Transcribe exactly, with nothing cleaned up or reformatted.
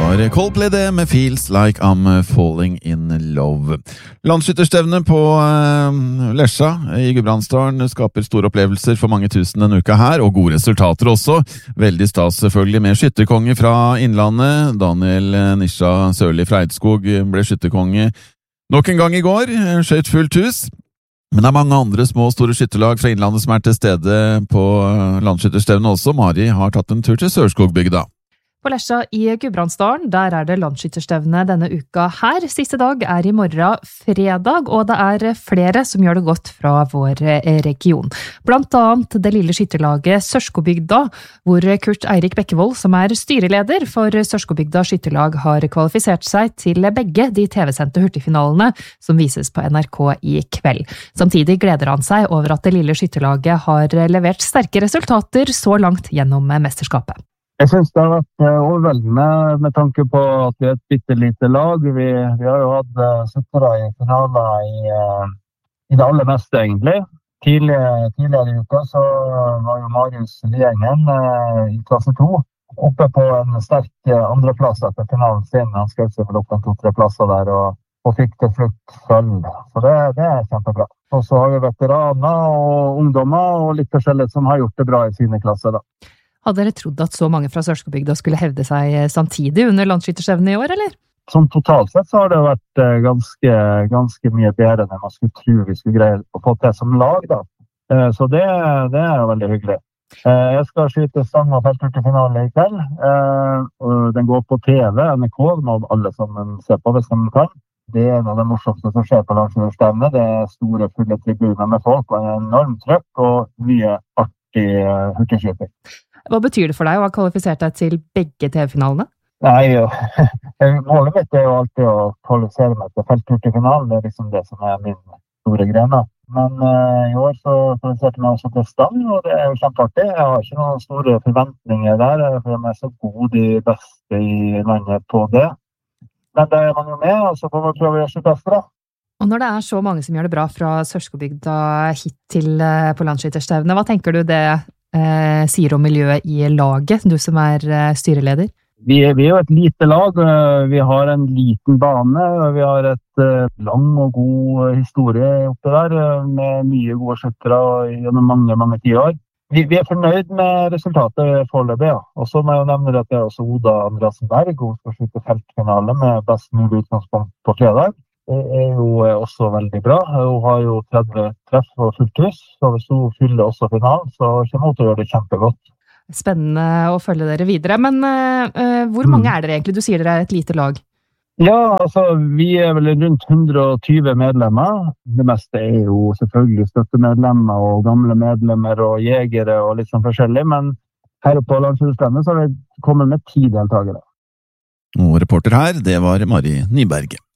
var Coldplay det med Feels Like I'm Falling in Love. Landskytterstevne på eh, Lesja i Gudbrandsdalen skaper store opplevelser for mange tusen denne uka her, og gode resultater også. Veldig stas selvfølgelig med skytterkonge fra Innlandet. Daniel Nisha Sørli fra Eidskog ble skytterkonge nok en gang i går, skjøt fullt hus. Men det er mange andre små og store skytterlag fra Innlandet som er til stede på landskytterstevne også. Mari har tatt en tur til Sørskogbygda. På Lesja i Gudbrandsdalen, der er det landskytterstevne denne uka her. Siste dag er i morgen fredag, og det er flere som gjør det godt fra vår region. Blant annet det lille skytterlaget Sørskobygda, hvor Kurt Eirik Bekkevold, som er styreleder for Sørskobygda skytterlag, har kvalifisert seg til begge de T V-sendte hurtigfinalene som vises på N R K i kveld. Samtidig gleder han seg over at det lille skytterlaget har levert sterke resultater så langt gjennom mesterskapet. Jeg synes det har vært overveldende med tanke på at vi er et bittelite lag. Vi, vi har jo hatt skyttere i finaler i, i det aller meste egentlig. Tidligere, tidligere i uka så var jo Marius Liengen i klasse to oppe på en sterk andreplass etter finalen sin. Han skrev seg vel opp en to-tre plasser der og, og fikk til slutt følg. Så det, det er kjempebra. Og så har vi veteraner og ungdommer og litt forskjellig som har gjort det bra i sine klasser da. Hadde dere trodd at så mange fra Sørskobygda skulle hevde seg samtidig under landskytterstevnet i år, eller? Som totalt sett så har det vært ganske, ganske mye bedre enn man skulle tro vi skulle greie å få til som lag da. Så det, det er jo veldig hyggelig. Jeg skal skyte stang- og felthurtigfinale i kveld. Den går på T V, N R K, må alle sammen se på hvis de kan. Det er noe av det morsomste som skjer på landskytterstevnet. Det er store fulle tribuner med folk og en enorm trøkk og mye artig hurtigskyting. Hva betyr det for deg å ha kvalifisert deg til begge T V-finalene? Nei, målet mitt er jo alltid å kvalifisere meg til felthurtigfinalen. Det er liksom det som er min store grena. Men uh, i år så kvalifiserte jeg meg også til stang, og det er jo kjempeartig. Jeg har ikke noen store forventninger der, for jeg er så god de beste i landet på det. Men da er man jo med, og så får man prøve å gjøre sitt beste da. Og når det er så mange som gjør det bra fra Sørskobygda hit til uh, på landskytterstevnet, hva tenker du det Eh, sier om miljøet i laget, du som er eh, styreleder? Vi er, vi er jo et lite lag, vi har en liten bane, vi har et eh, lang og god historie oppe der, med mye gode skyttere gjennom mange, mange tiår. Vi, vi er fornøyd med resultatet foreløpig, ja. Og så må jeg jo nevne at det er også Oda Andreasen Berg, hun skal skyte feltfinale med best mulig utgangspunkt på fredag. Det er jo også veldig bra. Hun har jo tretti treff og fullt hus, så hvis hun fyller også finalen, så kommer hun til å gjøre det kjempegodt. Spennende å følge dere videre, men uh, hvor mange er dere egentlig? Du sier dere er et lite lag. Ja, altså, vi er vel rundt hundre og tyve medlemmer. Det meste er jo selvfølgelig støttemedlemmer og gamle medlemmer og jegere og litt sånn forskjellig, men her på landskytterstevnet så har vi kommet med ti deltakere. Og reporter her, det var Mari Nyberg.